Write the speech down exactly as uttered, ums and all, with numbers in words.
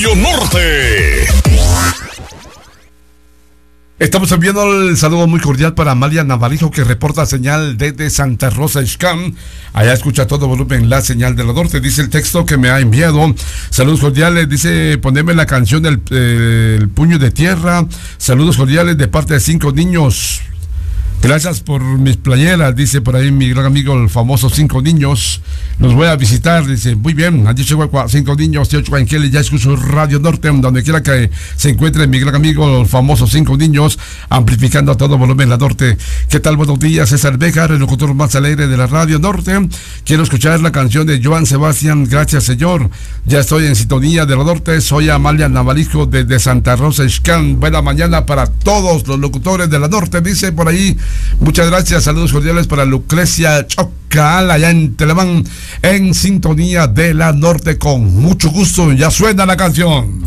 Radio Norte. Estamos enviando el saludo muy cordial para Amalia Navarijo, que reporta señal desde Santa Rosa Ixcán. Allá escucha todo volumen la señal de la Norte. Dice el texto que me ha enviado. Saludos cordiales. Dice, poneme la canción del eh, el puño de tierra. Saludos cordiales de parte de cinco niños. Gracias por mis playeras, dice por ahí mi gran amigo el famoso Cinco Niños. Los voy a visitar, dice, muy bien, han dicho Cinco Niños, Tío Chuanquele, ya escucho Radio Norte, donde quiera que se encuentre mi gran amigo el famoso Cinco Niños, amplificando a todo volumen la Norte. ¿Qué tal? Buenos días, César Bejar, el locutor más alegre de la Radio Norte. Quiero escuchar la canción de Joan Sebastián, gracias señor. Ya estoy en sintonía de la Norte, soy Amalia Navarijo desde Santa Rosa Ixcán. Buena mañana para todos los locutores de la Norte, dice por ahí. Muchas gracias, saludos cordiales para Lucrecia Chocal, allá en Telemán, en sintonía de la Norte, con mucho gusto, ya suena la canción.